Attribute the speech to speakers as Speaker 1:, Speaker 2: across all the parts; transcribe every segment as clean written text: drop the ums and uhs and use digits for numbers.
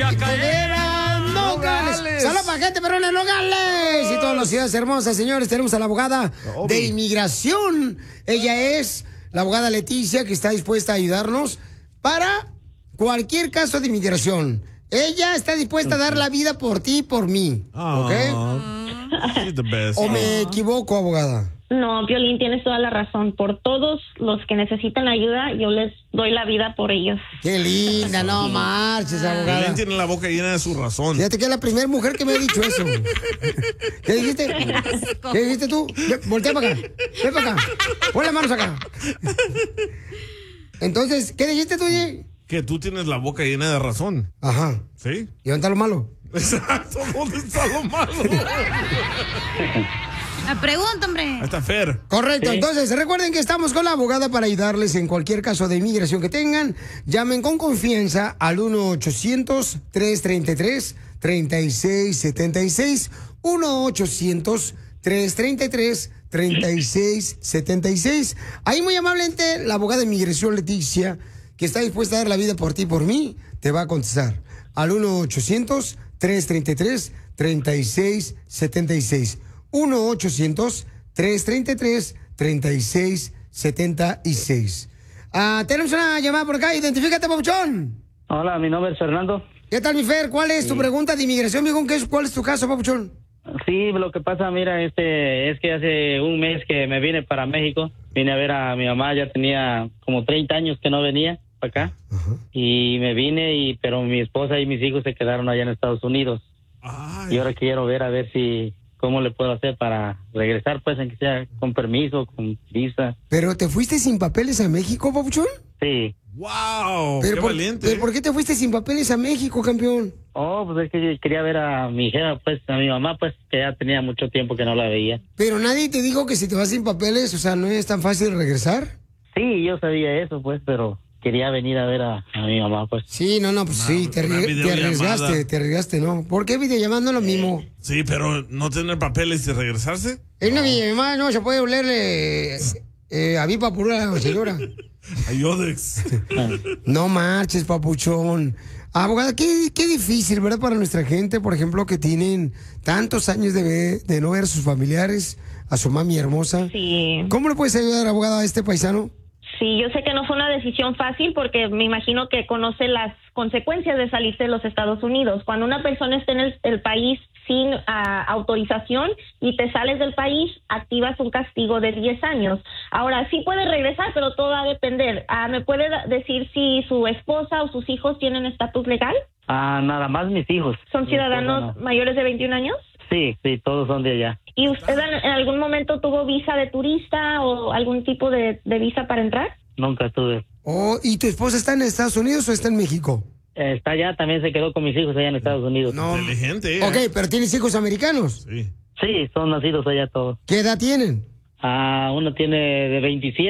Speaker 1: Era Nogales. Saludos para gente perrona en Nogales. Y todas las ciudades hermosas, señores. Tenemos a la abogada de inmigración. Ella es la abogada Leticia, que está dispuesta a ayudarnos para cualquier caso de inmigración. Ella está dispuesta a dar la vida por ti y por mí. ¿Ok?
Speaker 2: She's the best.
Speaker 1: ¿O me equivoco, abogada?
Speaker 3: No, Piolín, tienes toda la razón. Por todos los que necesitan ayuda, yo les doy la vida por ellos.
Speaker 1: Qué linda, no marches, abogada.
Speaker 2: Piolín tiene la boca llena de su razón.
Speaker 1: Fíjate que es la primera mujer que me ha dicho eso. ¿Qué dijiste? ¿Qué dijiste tú? Voltea para acá. Ven para acá. Pon las manos acá. Entonces, ¿qué dijiste tú, Jay?
Speaker 2: Que tú tienes la boca llena de razón.
Speaker 1: Ajá.
Speaker 2: ¿Sí?
Speaker 1: ¿Y dónde está lo malo?
Speaker 2: Exacto, ¿dónde está lo malo?
Speaker 4: Me pregunto, hombre.
Speaker 2: Ahí está Fer.
Speaker 1: Correcto, entonces recuerden que estamos con la abogada para ayudarles en cualquier caso de inmigración que tengan. Llamen con confianza al 1-800-333-3676. 1-800-333-3676. Ahí muy amablemente la abogada de inmigración Leticia, que está dispuesta a dar la vida por ti y por mí, te va a contestar al 1-800-333-3676. 1-800-333-3676. Tenemos una llamada por acá. Identifícate, papuchón.
Speaker 5: Hola, mi nombre es Fernando.
Speaker 1: ¿Qué tal, mi Fer? ¿Cuál es tu pregunta de inmigración, viejo? ¿Cuál es tu caso, papuchón?
Speaker 5: Sí, lo que pasa, mira, es que hace un mes que me vine para México. Vine a ver a mi mamá, ya tenía como 30 años que no venía para acá. Y me vine, pero mi esposa y mis hijos se quedaron allá en Estados Unidos. Ay. Y ahora quiero ver a ver si cómo le puedo hacer para regresar, pues, en que sea con permiso, con visa.
Speaker 1: ¿Pero te fuiste sin papeles a México, papuchón?
Speaker 5: Sí.
Speaker 2: ¡Wow!
Speaker 1: Pero
Speaker 2: ¡Qué valiente!
Speaker 1: ¿Pero por qué te fuiste sin papeles a México, campeón?
Speaker 5: Oh, pues es que quería ver a mi hija, pues, a mi mamá, pues, que ya tenía mucho tiempo que no la veía.
Speaker 1: Pero nadie te dijo que si te vas sin papeles, o sea, ¿no es tan fácil regresar?
Speaker 5: Sí, yo sabía eso, pues, pero quería venir a ver a mi mamá, pues.
Speaker 1: Sí, pues sí, te arriesgaste, ¿no? ¿Por qué videollamada no es lo mismo?
Speaker 2: Sí, pero no tener papeles y regresarse.
Speaker 1: En una videollamada no se puede olerle a Vipa por una señora.
Speaker 2: A Yodex.
Speaker 1: No marches, papuchón. Abogada, qué difícil, ¿verdad? Para nuestra gente, por ejemplo, que tienen tantos años de no ver a sus familiares, a su mami hermosa.
Speaker 3: Sí.
Speaker 1: ¿Cómo le puedes ayudar, abogada, a este paisano?
Speaker 3: Sí, yo sé que no fue una decisión fácil porque me imagino que conoce las consecuencias de salirse de los Estados Unidos. Cuando una persona está en el país sin autorización y te sales del país, activas un castigo de 10 años. Ahora, sí puede regresar, pero todo va a depender. ¿Me puede decir si su esposa o sus hijos tienen estatus legal?
Speaker 5: Nada más mis hijos.
Speaker 3: ¿Son ciudadanos mayores de 21 años?
Speaker 5: Sí, todos son de allá.
Speaker 3: ¿Y usted en algún momento tuvo visa de turista o algún tipo de visa para entrar?
Speaker 5: Nunca tuve.
Speaker 1: Oh, ¿y tu esposa está en Estados Unidos o está en México?
Speaker 5: Está allá, también se quedó con mis hijos allá en Estados Unidos.
Speaker 1: No.
Speaker 2: Inteligente.
Speaker 1: Ok, pero ¿tienes hijos americanos?
Speaker 2: Sí.
Speaker 5: Sí, son nacidos allá todos.
Speaker 1: ¿Qué edad tienen?
Speaker 5: Uno tiene de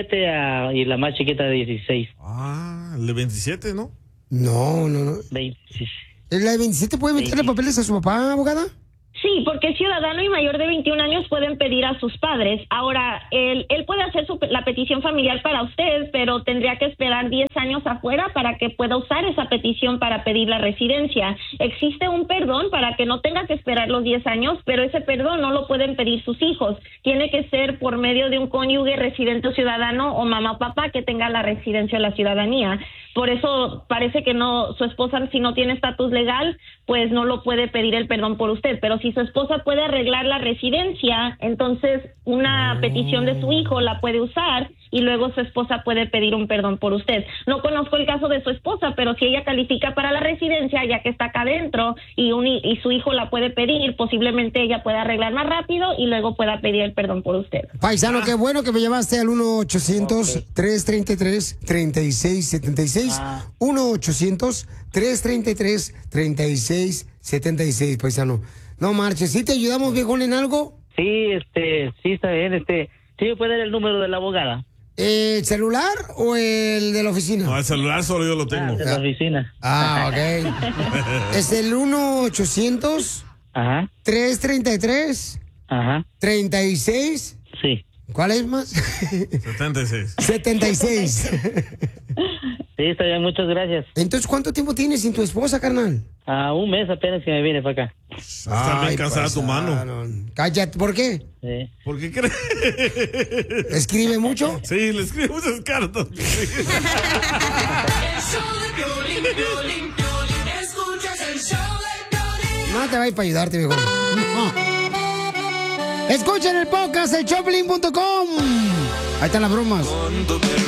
Speaker 5: 27 y la más chiquita de 16.
Speaker 2: El de 27, ¿no?
Speaker 1: No.
Speaker 5: 26.
Speaker 1: ¿La de 27 puede meterle papeles a su papá, abogada?
Speaker 3: Sí, porque ciudadano y mayor de 21 años pueden pedir a sus padres. Ahora, él puede hacer la petición familiar para usted, pero tendría que esperar 10 años afuera para que pueda usar esa petición para pedir la residencia. Existe un perdón para que no tenga que esperar los 10 años, pero ese perdón no lo pueden pedir sus hijos. Tiene que ser por medio de un cónyuge residente o ciudadano o mamá o papá que tenga la residencia o la ciudadanía. Por eso parece que no, su esposa, si no tiene estatus legal, pues no lo puede pedir el perdón por usted. Pero si su esposa puede arreglar la residencia, entonces una petición de su hijo la puede usar y luego su esposa puede pedir un perdón por usted. No conozco el caso de su esposa, pero si ella califica para la residencia, ya que está acá adentro y su hijo la puede pedir, posiblemente ella pueda arreglar más rápido y luego pueda pedir el perdón por usted.
Speaker 1: Paisano, qué bueno que me llamaste al 1-800-333-3676. 1-800-333-3676, paisano. No marches, ¿sí te ayudamos, viejón, en algo?
Speaker 5: Sí, sí está bien, ¿sí me puede dar el número de la abogada?
Speaker 1: ¿El celular o el de la oficina?
Speaker 2: No, el celular solo yo lo tengo.
Speaker 5: De la oficina.
Speaker 1: Ok. Es el 1-800 333 36.
Speaker 5: Sí.
Speaker 1: ¿Cuál es más?
Speaker 2: 76.
Speaker 1: 76.
Speaker 5: Sí, está bien, muchas gracias.
Speaker 1: Entonces, ¿cuánto tiempo tienes sin tu esposa, carnal?
Speaker 5: Un mes apenas que me vine para acá.
Speaker 2: Está bien cansada tu mano.
Speaker 1: Cállate, ¿por qué?
Speaker 5: Sí.
Speaker 2: ¿Por qué crees?
Speaker 1: ¿Escribe mucho?
Speaker 2: Sí, le escribe muchas cartas.
Speaker 1: No te va a ir para ayudarte, viejo. Escuchen el podcast, el Choplin.com. Ahí están las bromas.